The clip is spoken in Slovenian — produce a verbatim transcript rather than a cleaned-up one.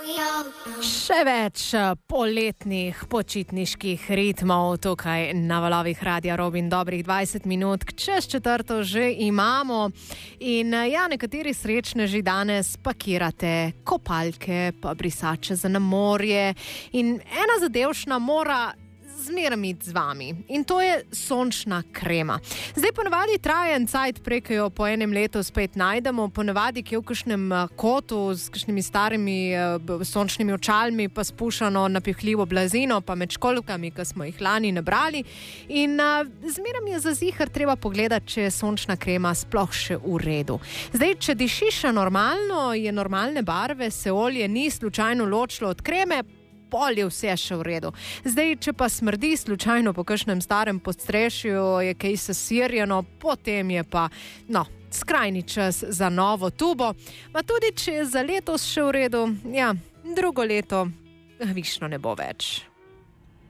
Še več poletnih počitniških ritmov tukaj na valovih Radia Robin. Dobrih dvajset minut čez četrto že imamo. In ja, nekateri srečneži danes pakirate kopalke pa brisače za na morje. In ena zadevšna mora zmeraj iti z vami. In to je sončna krema. Zdaj ponavadi traja en cajt, preko jo po enem letu spet najdemo, ponavadi ki je v kakšnem kotu s kakšnimi starimi sončnimi očalmi pa spušano napihljivo blazino pa med školjkami, ki smo jih lani nabrali. In uh, zmeraj mi je za zihar treba pogledati, če je sončna krema sploh še v redu. Zdaj, če dišiša normalno, je normalne barve, se olje ni slučajno ločilo od kreme, pol je vse še v redu. Zdaj, če pa smrdi slučajno po kakšnem starem podstrešju, je kaj sesirjeno, potem je pa, no, skrajni čas za novo tubo. Ma tudi, če je za letos še v redu, ja, drugo leto višno ne bo več.